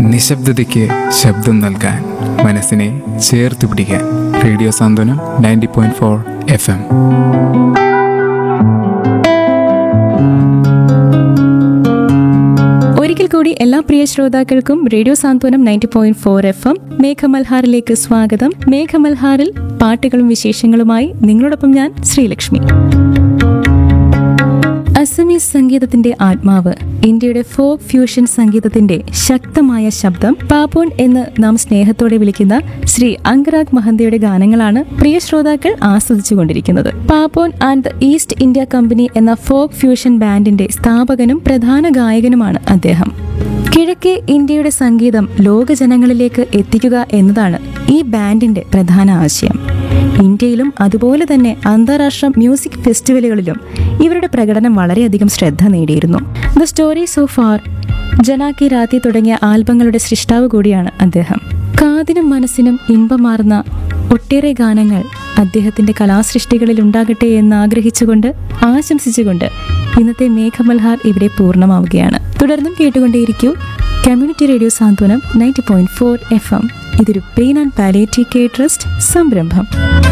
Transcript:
നിശബ്ദതയ്ക്ക് ശബ്ദം നൽകാൻ, മനസ്സിനെ ചേർത്ത് പിടിക്കാൻ. റേഡിയോ സാന്ത്വനം 90.4 FM. ഒരിക്കൽ കൂടി എല്ലാ പ്രിയ ശ്രോതാക്കൾക്കും റേഡിയോ സാന്ത്വനം 90.4 FM മേഘമൽഹാറിലേക്ക് സ്വാഗതം. മേഘമൽഹാറിൽ പാട്ടുകളും വിശേഷങ്ങളുമായി നിങ്ങളോടൊപ്പം ഞാൻ ശ്രീലക്ഷ്മി. അസമീസ് സംഗീതത്തിന്റെ ആത്മാവ്, ഇന്ത്യയുടെ ഫോക്ക് ഫ്യൂഷൻ സംഗീതത്തിന്റെ ശക്തമായ ശബ്ദം, പാപ്പോൺ എന്ന് നാം സ്നേഹത്തോടെ വിളിക്കുന്ന ശ്രീ അംഗരാഗ് മഹന്തയുടെ ഗാനങ്ങളാണ് പ്രിയ ശ്രോതാക്കൾ ആസ്വദിച്ചുകൊണ്ടിരിക്കുന്നത്. പാപ്പോൺ and the east India company എന്ന ഫോക്ക് ഫ്യൂഷൻ ബാൻഡിന്റെ സ്ഥാപകനും പ്രധാന ഗായകനുമാണ് അദ്ദേഹം. കിഴക്കേ ഇന്ത്യയുടെ സംഗീതം ലോകജനങ്ങളിലേക്ക് എത്തിക്കുക എന്നതാണ് ഈ ബാൻഡിന്റെ പ്രധാന ആശയം. ഇന്ത്യയിലും അതുപോലെ തന്നെ അന്താരാഷ്ട്ര മ്യൂസിക് ഫെസ്റ്റിവലുകളിലും ഇവരുടെ പ്രകടനം വളരെയധികം ശ്രദ്ധ നേടിയിരുന്നു. The story so far, ജനാക്കി Rathi തുടങ്ങിയ ആൽബങ്ങളുടെ സൃഷ്ടാവ് കൂടിയാണ് അദ്ദേഹം. കാതിനും മനസ്സിനും ഇമ്പമാർന്ന ഒട്ടേറെ ഗാനങ്ങൾ അദ്ദേഹത്തിന്റെ കലാസൃഷ്ടികളിൽ ഉണ്ടാകട്ടെ എന്ന് ആഗ്രഹിച്ചുകൊണ്ട്, ആശംസിച്ചുകൊണ്ട് ഇന്നത്തെ മേഘമൽഹാർ ഇവിടെ പൂർണ്ണമാവുകയാണ്. തുടർന്നും കേട്ടുകൊണ്ടേയിരിക്കൂ കമ്മ്യൂണിറ്റി റേഡിയോ സാന്ത്വനം 90.4 FM. ഇതൊരു pain and palliative care trust സംരംഭം.